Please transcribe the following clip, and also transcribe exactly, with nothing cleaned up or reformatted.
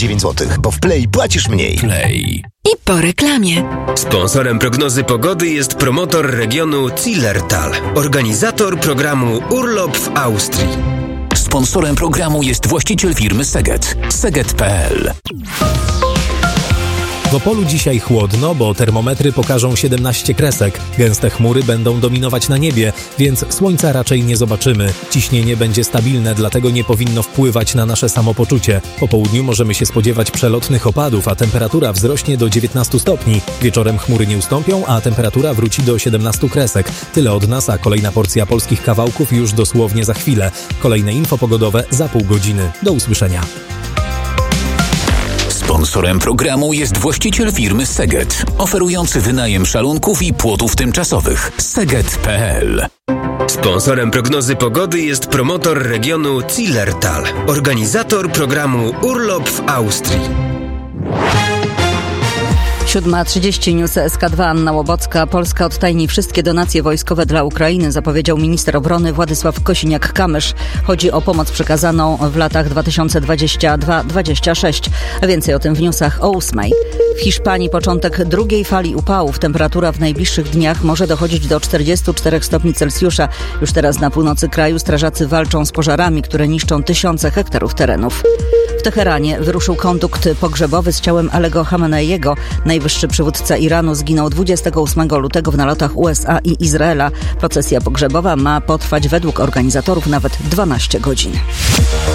dziewięć złotych, bo w Play płacisz mniej. Play. I po reklamie. Sponsorem prognozy pogody jest promotor regionu Zillertal, organizator programu Urlop w Austrii. Sponsorem programu jest właściciel firmy Seget. Seget kropka p l. W Opolu dzisiaj chłodno, bo termometry pokażą siedemnaście kresek. Gęste chmury będą dominować na niebie, więc słońca raczej nie zobaczymy. Ciśnienie będzie stabilne, dlatego nie powinno wpływać na nasze samopoczucie. Po południu możemy się spodziewać przelotnych opadów, a temperatura wzrośnie do dziewiętnastu stopni. Wieczorem chmury nie ustąpią, a temperatura wróci do siedemnastu kresek. Tyle od nas, a kolejna porcja polskich kawałków już dosłownie za chwilę. Kolejne info pogodowe za pół godziny. Do usłyszenia. Sponsorem programu jest właściciel firmy Seget, oferujący wynajem szalunków i płotów tymczasowych. Seget kropka p l. Sponsorem prognozy pogody jest promotor regionu Zillertal, organizator programu Urlop w Austrii. siódma trzydzieści, News S K dwa, Anna Łobocka. Polska odtajni wszystkie donacje wojskowe dla Ukrainy, zapowiedział minister obrony Władysław Kosiniak-Kamysz. Chodzi o pomoc przekazaną w latach dwa tysiące dwudziestym drugim do dwudziestego szóstego. A więcej o tym w newsach o ósmej. W Hiszpanii początek drugiej fali upałów. Temperatura w najbliższych dniach może dochodzić do czterdziestu czterech stopni Celsjusza. Już teraz na północy kraju strażacy walczą z pożarami, które niszczą tysiące hektarów terenów. W Teheranie wyruszył kondukt pogrzebowy z ciałem Alego Khameneiego. Najwyższy przywódca Iranu zginął dwudziestego ósmego lutego w nalotach U S A i Izraela. Procesja pogrzebowa ma potrwać według organizatorów nawet dwanaście godzin.